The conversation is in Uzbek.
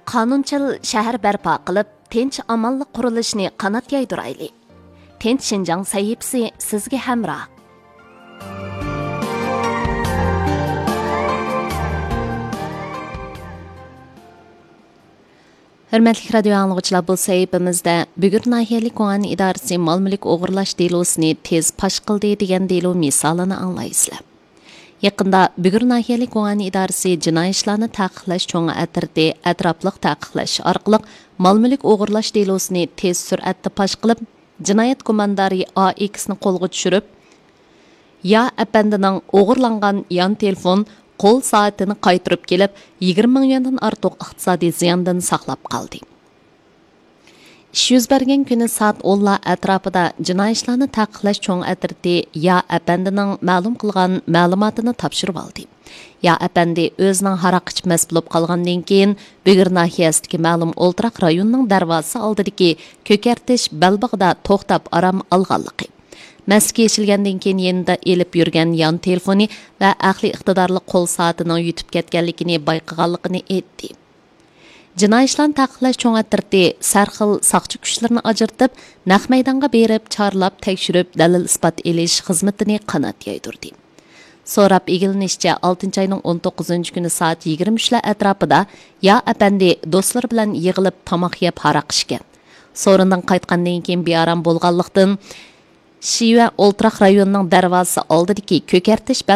qonunchil shahar barpo qilib, tinch amonlik qurilishini qanot yaydirayli. Tinch Shinjang sahifasi sizga hamroh. Hürmetli radyo anlıqçılar, bu sahifimizde Bügür Nahiyeli Koğan İdaresi mal-mülk o'g'irlash delosini tez paş qildi degan delo misolini anglaysizlar. Yaqında Bügür Nahiyeli Koğan İdaresi jinoiy ishlarni taqiqlash cho'ngi atirdi atrofliq taqiqlash orqali mal-mülk o'g'irlash delosini tez sur'atda paş qilib, jinoyat komandari AX'ni qo'lga tushirib, ya apandining o'g'irlangan yon telefon qo'l soatini qaytirib kelib, 20 ming yuandan ortiq iqtisodiy ziyondan saqlab qoldi. Ish yuz bergan kuni soat 10 atrofida jinoiy ishlarni taqiqlash cho'ng atirdi ya apandining ma'lum qilgan ma'lumotini topshirib oldi. Ya apandi o'zining haroq ichmas bo'lib qolgandan keyin Bügür nahiyasidagi ma'lum o'ltiraq rayonining darvozasi oldidagi ko'kartish balbog'ida to'xtab aram olganligi. Masga yechilgandan keyin yanında elib yurgan yon telefoni va aqli iqtidorli qo'l soatining yutib ketganligini bayqaganligini aytdi. Jinoiy ishlarni taqiqlash cho'ng atirdi sarxil saqchi kuchlarini ajratib, naq maydonga berib, chorlab, tekshirib, dalil isbot elish xizmatini qanot yaydirdi. So'rab egilinishcha 6 oyning 19 kuni soat 23 atrofida ya apandi do'stlar bilan yig'ilib tomoq yeb haroq ichgan. So'rindan qaytgandan keyin bearam bo'lganlikdan Shiva o'ltiraq rayonining darvozasi oldidagi ko'kartish